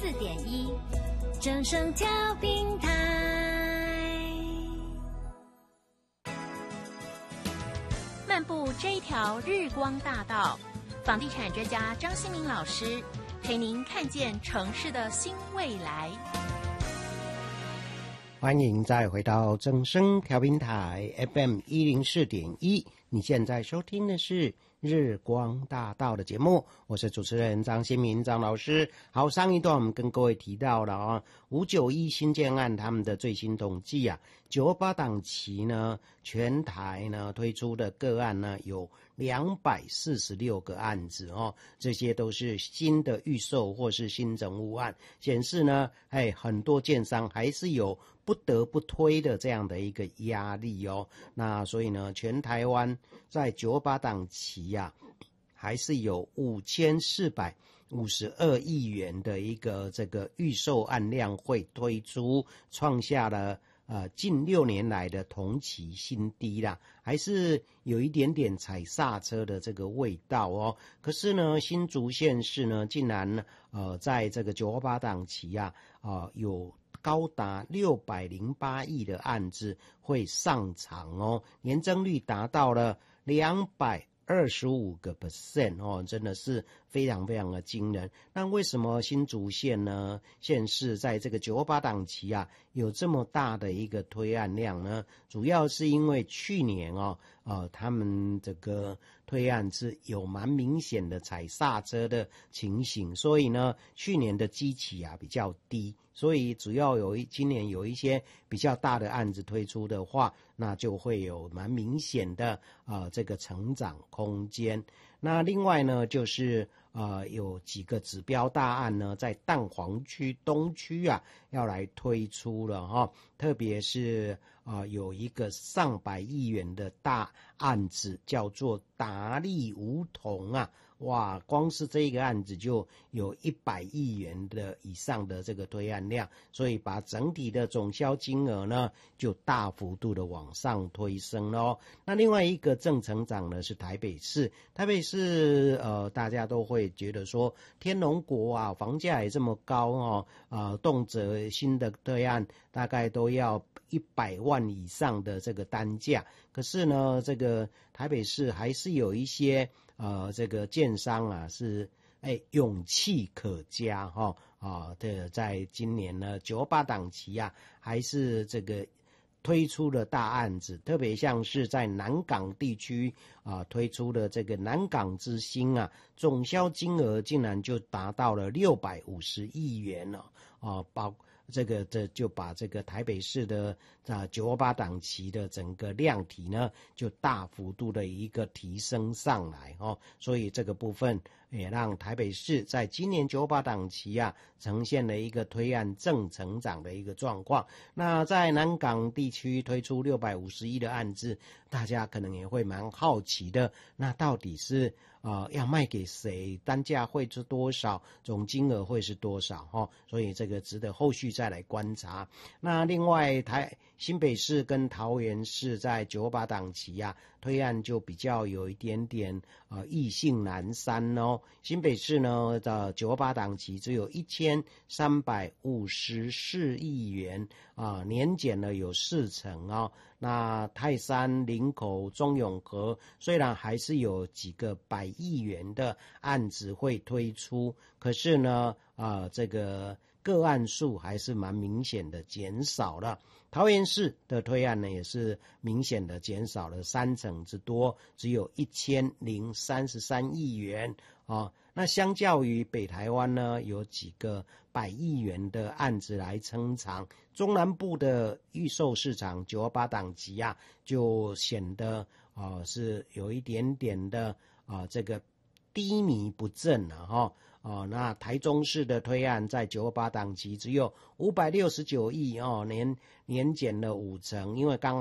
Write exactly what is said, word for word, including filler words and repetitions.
四点一，正声调频台。漫步这一条日光大道，房地产专家张新民老师陪您看见城市的新未来。 欢迎再回到正声调频台 F M 一零四点一，你现在收听的是日光大道的节目，我是主持人张新民张老师。好，上一段我们跟各位提到了啊，五九一新建案他们的最新统计啊，九八档期呢，全台呢推出的个案呢有两百四十六个案子哦，这些都是新的预售或是新整屋案，显示呢，哎，很多建商还是有不得不推的这样的一个压力哦。那所以呢，全台湾在九八档期呀、啊，还是有五千四百五十二亿元的一个这个预售案量会推出，创下了呃近六年来的同期新低啦，还是有一点点踩刹车的这个味道哦。可是呢，新竹县市呢，竟然呃在这个九八档期啊，啊、呃、有高达六百零八亿的案子会上场哦，年增率达到了两百二十五个 percent 哦，真的是非常非常的惊人。那为什么新竹县呢县市在这个九八档期啊有这么大的一个推案量呢？主要是因为去年哦，呃，他们这个推案是有蛮明显的踩刹车的情形，所以呢，去年的基期啊比较低。所以主要有一今年有一些比较大的案子推出的话，那就会有蛮明显的呃这个成长空间。那另外呢，就是呃有几个指标大案呢，在蛋黄区东区啊要来推出了哈，特别是啊、呃、有一个上百亿元的大案子叫做达利梧桐啊。哇，光是这一个案子就有一百亿元的以上的这个推案量，所以把整体的总销金额呢就大幅度的往上推升咯。那另外一个正成长呢是台北市，台北市呃大家都会觉得说天龙国啊房价也这么高哦，呃动辄新的推案大概都要一百万以上的这个单价，可是呢这个台北市还是有一些呃，这个建商啊是哎勇气可嘉哈啊的，在今年呢九八档期啊，还是这个推出了大案子，特别像是在南港地区啊推出的这个南港之星啊，总销金额竟然就达到了六百五十亿元了啊，包。这个这就把这个台北市的啊九八档期的整个量体呢，就大幅度的一个提升上来哦，所以这个部分也让台北市在今年九八档期啊，呈现了一个推案正成长的一个状况。那在南港地区推出六百五十亿的案子，大家可能也会蛮好奇的，那到底是呃要卖给谁？单价会是多少？总金额会是多少？哦，所以这个值得后续再来观察。那另外台新北市跟桃园市在九八档期啊推案就比较有一点点呃意兴阑珊哦。新北市呢的九八档期只有一千三百五十四亿元啊、呃，年减了有四成哦。那泰山、林口、中永和虽然还是有几个百亿元的案子会推出，可是呢啊、呃、这个个案数还是蛮明显的减少了。桃园市的推案呢也是明显的减少了三成之多，只有一千零三十三亿元啊。那相较于北台湾呢，有几个百亿元的案子来撑场，中南部的预售市场九八档期啊，就显得啊、呃、是有一点点的啊、呃、这个低迷不振了哈。哦，那台中市的推案在九八档期只有五百六十九亿哦，年年减了五成，因为刚